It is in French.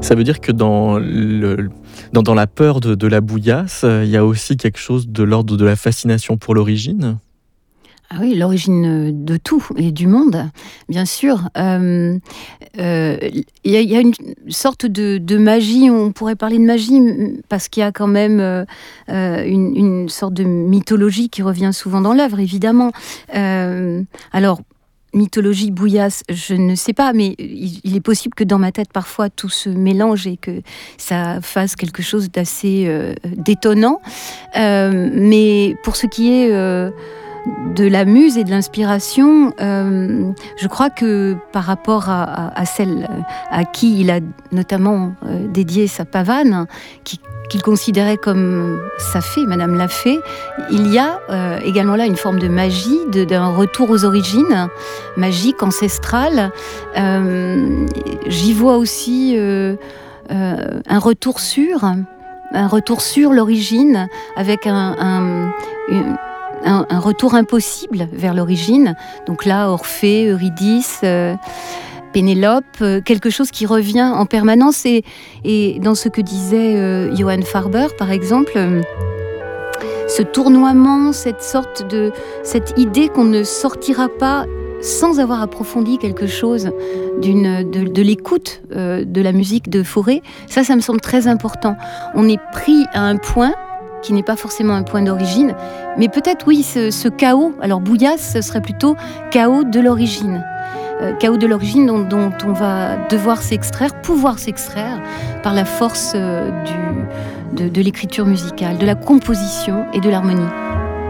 Ça veut dire que dans la peur de la bouillasse, il y a aussi quelque chose de l'ordre de la fascination pour l'origine? Ah oui, l'origine, de tout et du monde, bien sûr. Il y a une sorte de magie, on pourrait parler de magie, parce qu'il y a quand même, une sorte de mythologie qui revient souvent dans l'œuvre, évidemment. Alors, mythologie, bouillasse, je ne sais pas, mais il est possible que dans ma tête, parfois, tout se mélange et que ça fasse quelque chose d'assez, d'étonnant. Mais pour ce qui est, de la muse et de l'inspiration, je crois que par rapport à celle à qui il a notamment dédié sa pavane, qu'il considérait comme sa fée, Madame la Fée, il y a également là une forme de magie, d'un retour aux origines, magique, ancestrale. J'y vois aussi un retour sur l'origine, avec un retour impossible vers l'origine. Donc là, Orphée, Eurydice, Pénélope, quelque chose qui revient en permanence. Et dans ce que disait Johann Farber, par exemple, ce tournoiement, cette idée qu'on ne sortira pas sans avoir approfondi quelque chose de l'écoute de la musique de Fauré, ça me semble très important. On est pris à un point qui n'est pas forcément un point d'origine, mais peut-être oui, ce chaos. Alors bouillasse, ce serait plutôt chaos de l'origine. Chaos de l'origine dont on va devoir pouvoir s'extraire par la force de l'écriture musicale, de la composition et de l'harmonie.